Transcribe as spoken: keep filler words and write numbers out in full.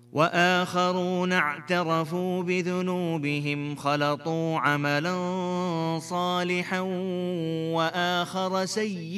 وآخرون اعترفوا بذنوبهم خلطوا عملا صالحا وآخر سيئا